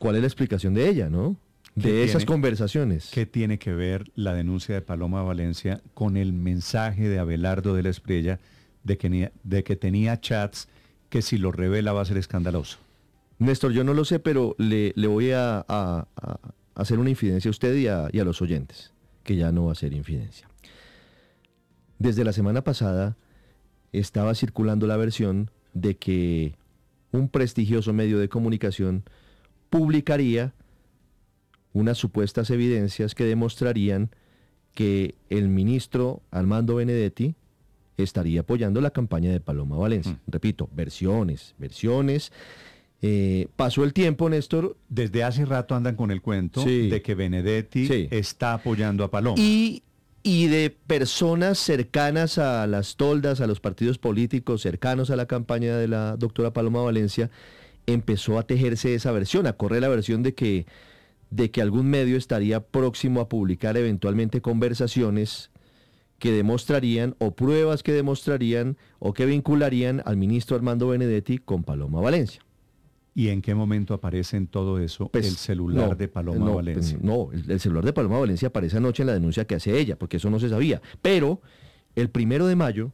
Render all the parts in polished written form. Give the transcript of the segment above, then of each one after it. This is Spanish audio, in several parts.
¿cuál es la explicación de ella, no? De esas conversaciones. ¿Qué tiene que ver la denuncia de Paloma Valencia con el mensaje de Abelardo de la Espriella de que tenía chats que si lo revela va a ser escandaloso? Néstor, yo no lo sé, pero le voy a hacer una infidencia a usted y a los oyentes, que ya no va a ser infidencia. Desde la semana pasada estaba circulando la versión de que un prestigioso medio de comunicación publicaría unas supuestas evidencias que demostrarían que el ministro Armando Benedetti estaría apoyando la campaña de Paloma Valencia. Repito, versiones. Pasó el tiempo, Néstor. Desde hace rato andan con el cuento de que Benedetti está apoyando a Paloma. Y de personas cercanas a las toldas, a los partidos políticos, cercanos a la campaña de la doctora Paloma Valencia, empezó a tejerse esa versión, a correr la versión de que algún medio estaría próximo a publicar eventualmente conversaciones que demostrarían, o pruebas que demostrarían, o que vincularían al ministro Armando Benedetti con Paloma Valencia. ¿Y en qué momento aparece en todo eso el celular de Paloma Valencia? El celular de Paloma Valencia aparece anoche en la denuncia que hace ella, porque eso no se sabía. Pero el 1 de mayo,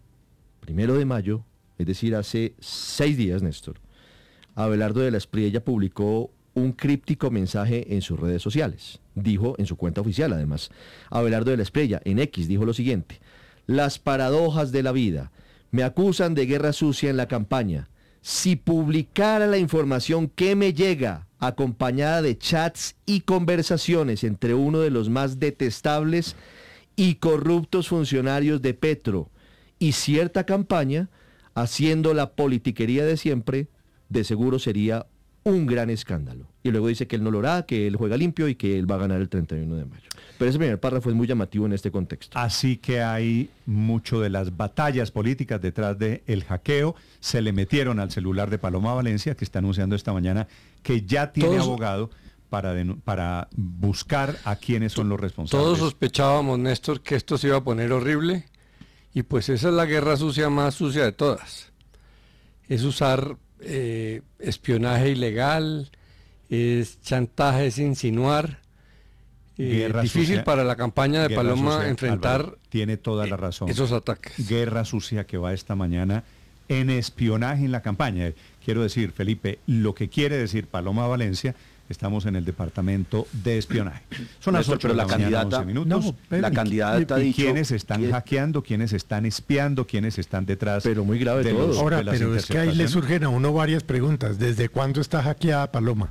es decir, hace 6 días, Néstor, Abelardo de la Espriella publicó un críptico mensaje en sus redes sociales. Dijo en su cuenta oficial, además, Abelardo de la Espriella, en X, dijo lo siguiente: las paradojas de la vida. Me acusan de guerra sucia en la campaña. Si publicara la información que me llega, acompañada de chats y conversaciones entre uno de los más detestables y corruptos funcionarios de Petro y cierta campaña, haciendo la politiquería de siempre, de seguro sería un gran escándalo. Y luego dice que él no lo hará, que él juega limpio y que él va a ganar el 31 de mayo. Pero ese primer párrafo es muy llamativo en este contexto. Así que hay mucho de las batallas políticas detrás del hackeo. Se le metieron al celular de Paloma Valencia, que está anunciando esta mañana que ya tiene abogado para buscar a quiénes son los responsables. Todos sospechábamos, Néstor, que esto se iba a poner horrible, y pues esa es la guerra sucia más sucia de todas. Es usar espionaje ilegal, es chantaje, es insinuar. Difícil sucia, para la campaña de Paloma sucia, enfrentar Álvaro, tiene toda la razón. Esos ataques. Guerra sucia que va esta mañana en espionaje en la campaña. Quiero decir, Felipe, lo que quiere decir Paloma Valencia, estamos en el departamento de espionaje. Son las 8 de la mañana, 11 minutos. La candidata ha dicho... ¿Quiénes están hackeando? ¿Quiénes están espiando? ¿Quiénes están detrás? Pero muy grave todo. Ahora, pero es que ahí le surgen a uno varias preguntas. ¿Desde cuándo está hackeada Paloma?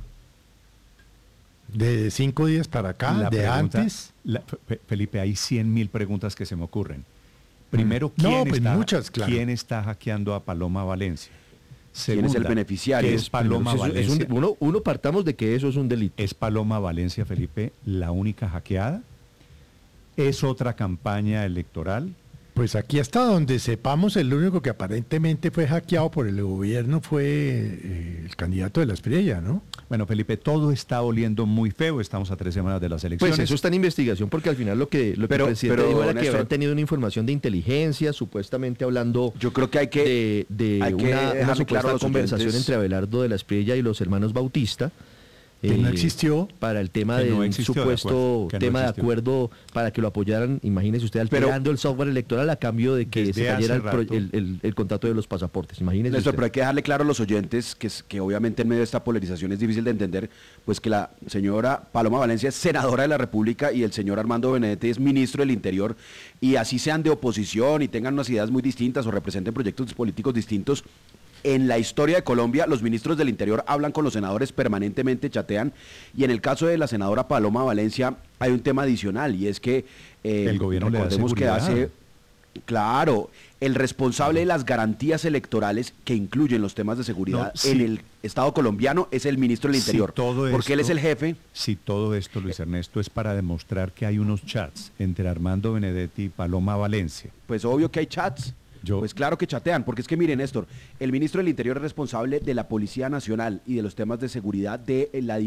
¿De 5 días para acá? ¿De antes? Felipe, hay 100.000 preguntas que se me ocurren. Primero, ¿quién está hackeando a Paloma Valencia? Segunda, ¿quién es el beneficiario? ¿Qué es Paloma Valencia? Uno partamos de que eso es un delito. ¿Es Paloma Valencia, Felipe, la única hackeada? ¿Es otra campaña electoral? Pues aquí hasta donde sepamos, el único que aparentemente fue hackeado por el gobierno fue el candidato de la Espriella, ¿no? Bueno, Felipe, todo está oliendo muy feo, estamos a 3 semanas de las elecciones. Pues eso está en investigación, porque al final lo que el presidente dijo era que habían tenido una información de inteligencia, supuestamente hablando yo creo que hay que una supuesta conversación entre Abelardo de la Espriella y los hermanos Bautista, que no existió, para el tema del supuesto tema de acuerdo para que lo apoyaran, imagínese usted, alterando el software electoral a cambio de que se cayera el contrato de los pasaportes, imagínese usted. Pero hay que dejarle claro a los oyentes que obviamente en medio de esta polarización es difícil de entender, pues que la señora Paloma Valencia es senadora de la República y el señor Armando Benedetti es ministro del Interior, y así sean de oposición y tengan unas ideas muy distintas o representen proyectos políticos distintos. En la historia de Colombia, los ministros del Interior hablan con los senadores permanentemente, chatean, y en el caso de la senadora Paloma Valencia hay un tema adicional, y es que el gobierno le da seguridad. Claro, el responsable de las garantías electorales que incluyen los temas de seguridad en el Estado colombiano es el ministro del Interior, porque él es el jefe. Si todo esto, Luis Ernesto, es para demostrar que hay unos chats entre Armando Benedetti y Paloma Valencia. Pues obvio que hay chats. Pues claro que chatean, porque es que miren, Néstor, el ministro del Interior es responsable de la Policía Nacional y de los temas de seguridad de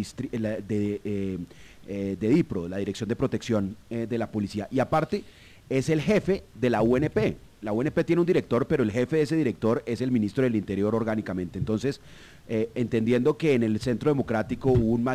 DIPRO, la Dirección de Protección de la Policía, y aparte es el jefe de la UNP. La UNP tiene un director, pero el jefe de ese director es el ministro del Interior orgánicamente. Entonces, entendiendo que en el Centro Democrático hubo un